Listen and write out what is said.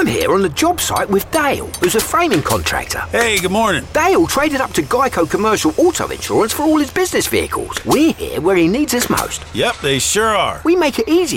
I'm here on the job site with Dale, who's a framing contractor. Hey, good morning. Dale traded up to Geico Commercial Auto Insurance for all his business vehicles. We're here where he needs us most. Yep, they sure are. We make it easy